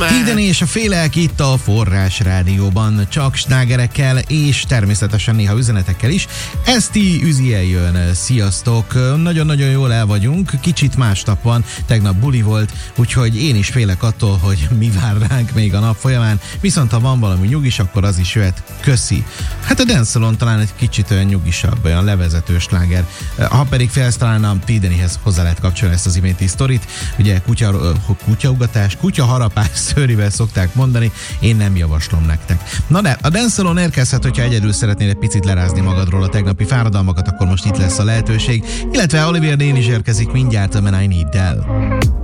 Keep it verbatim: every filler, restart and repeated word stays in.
Tiden és a Félek itt a Forrás Rádióban, csak slágerekkel és természetesen néha üzenetekkel is. Eszti Üzi eljön, sziasztok! Nagyon-nagyon jól el vagyunk, kicsit másnap van, tegnap buli volt, úgyhogy én is félek attól, hogy mi vár ránk még a nap folyamán, viszont ha van valami nyugis, akkor az is jöhet, köszi. Hát a Dance Salon talán egy kicsit olyan nyugisabb, olyan levezető sláger. Ha pedig félsz, talán a Tidenihez hozzá lehet kapcsolni ezt az iménti sztorit. Ugye kutya, kutyaugatás, kutyaharapás szőrivel szokták mondani, én nem javaslom nektek. Na de, a Dance Salon érkezhet, hogyha egyedül szeretnél egy picit lerázni magadról a tegnapi fáradalmakat, akkor most itt lesz a lehetőség, illetve Olivier Dane is érkezik mindjárt, a Man I Need Del.